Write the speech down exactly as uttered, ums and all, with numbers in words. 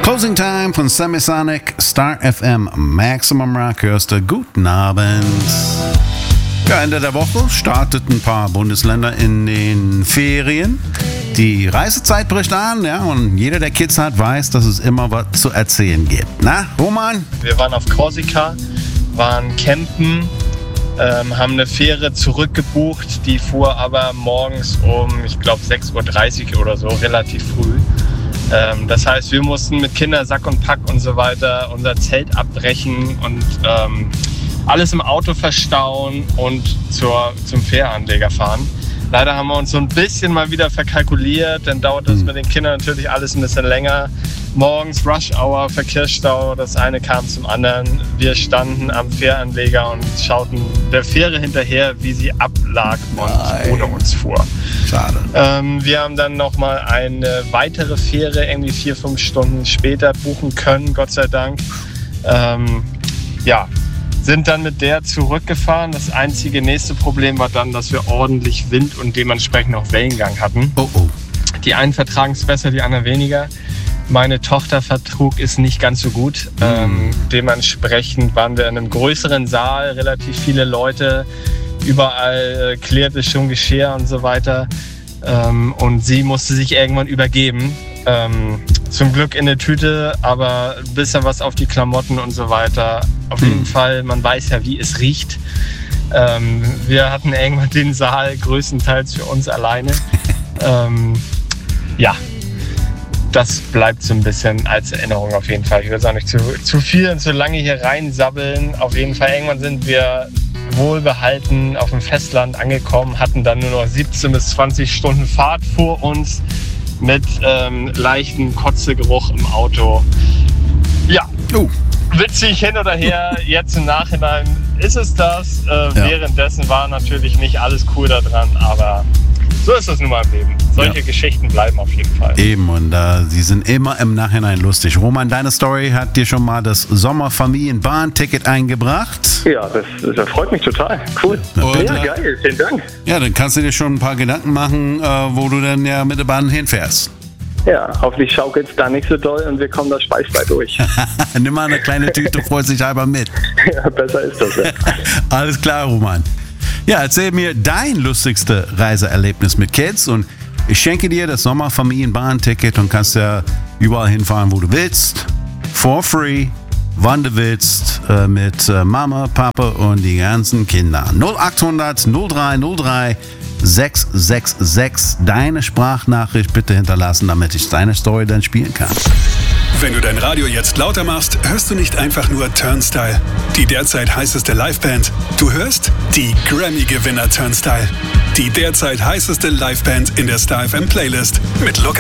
Closing Time von Semisonic, Star F M, Maximum Rock hörst du. Guten Abend. Ja, Ende der Woche startet ein paar Bundesländer in den Ferien. Die Reisezeit bricht an, ja, und jeder, der Kids hat, weiß, dass es immer was zu erzählen gibt. Na, Roman? Wir waren auf Korsika, waren campen, ähm, haben eine Fähre zurückgebucht, die fuhr aber morgens um, ich glaube, sechs Uhr dreißig oder so, relativ früh. Ähm, das heißt, wir mussten mit Kindersack und Pack und so weiter unser Zelt abbrechen und ähm, alles im Auto verstauen und zur, zum Fähranleger fahren. Leider haben wir uns so ein bisschen mal wieder verkalkuliert, dann dauert das mit den Kindern natürlich alles ein bisschen länger. Morgens Rush Hour, Verkehrsstau, das eine kam zum anderen. Wir standen am Fähranleger und schauten der Fähre hinterher, wie sie ablag und Nein. ohne uns fuhr. Schade. Ähm, wir haben dann nochmal eine weitere Fähre, irgendwie vier, fünf Stunden später buchen können, Gott sei Dank. Ähm, ja. Sind dann mit der zurückgefahren. Das einzige nächste Problem war dann, dass wir ordentlich Wind und dementsprechend auch Wellengang hatten. Oh oh. Die einen vertragen es besser, die anderen weniger. Meine Tochter vertrug es nicht ganz so gut. Mm. Ähm, dementsprechend waren wir in einem größeren Saal, relativ viele Leute. Überall äh, klirrte schon Geschirr und so weiter. Ähm, und sie musste sich irgendwann übergeben. Ähm, zum Glück in der Tüte, aber ein bisschen was auf die Klamotten und so weiter. Auf jeden Fall, man weiß ja, wie es riecht. Ähm, wir hatten irgendwann den Saal größtenteils für uns alleine. ähm, ja, das bleibt so ein bisschen als Erinnerung auf jeden Fall. Ich will es auch nicht zu, zu viel und zu lange hier reinsabbeln. Auf jeden Fall, irgendwann sind wir wohlbehalten auf dem Festland angekommen, hatten dann nur noch siebzehn bis zwanzig Stunden Fahrt vor uns mit ähm, leichten Kotzegeruch im Auto. Ja. Oh. Witzig hin oder her, jetzt im Nachhinein ist es das. Äh, ja. Währenddessen war natürlich nicht alles cool da dran, aber so ist es nun mal im Leben. Solche ja. Geschichten bleiben auf jeden Fall. Eben, und äh, sie sind immer im Nachhinein lustig. Roman, deine Story hat dir schon mal das Sommerfamilienbahnticket eingebracht. Ja, das, das freut mich total. Cool. Und, ja, geil. Vielen Dank. Ja, dann kannst du dir schon ein paar Gedanken machen, äh, wo du dann ja mit der Bahn hinfährst. Ja, hoffentlich schaukelt es da nicht so doll und wir kommen da speisfrei durch. Nimm mal eine kleine Tüte vorsichtshalber mit. Ja, besser ist das, ja. Alles klar, Roman. Ja, erzähl mir dein lustigste Reiseerlebnis mit Kids und ich schenke dir das Sommerfamilienbahnticket und kannst ja überall hinfahren, wo du willst. For free, wann du willst, äh, mit äh, Mama, Papa und die ganzen Kinder. null acht hundert null drei null drei sechs sechs sechs. Deine Sprachnachricht bitte hinterlassen, damit ich deine Story dann spielen kann. Wenn du dein Radio jetzt lauter machst, hörst du nicht einfach nur Turnstile, die derzeit heißeste Liveband. Du hörst die Grammy-Gewinner Turnstile, die derzeit heißeste Liveband in der Star F M Playlist mit Lukas